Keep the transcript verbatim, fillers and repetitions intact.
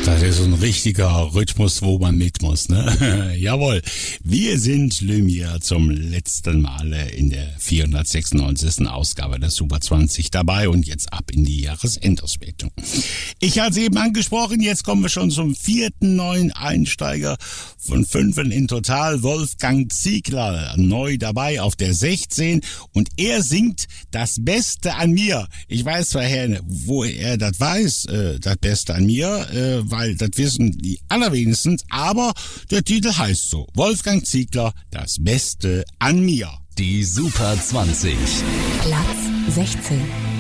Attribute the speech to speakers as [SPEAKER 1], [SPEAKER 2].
[SPEAKER 1] Das ist so ein richtiger Rhythmus, wo man mit muss, ne? Jawohl. Wir sind Lumiere zum letzten Male in der vierhundertsechsundneunzigsten Ausgabe der Super zwanzig dabei und jetzt ab in die Jahresendauswertung. Ich hatte es eben angesprochen, jetzt kommen wir schon zum vierten neuen Einsteiger von fünfen in total. Wolfgang Ziegler neu dabei auf der sechzehn und er singt Das Beste an mir. Ich weiß zwar, Herr, wo er das weiß, äh, das Beste an mir, äh, weil das wissen die allerwenigsten, aber der Titel heißt so. Wolfgang Ziegler, Das Beste an mir.
[SPEAKER 2] Die Super zwanzig.
[SPEAKER 3] Platz sechzehn.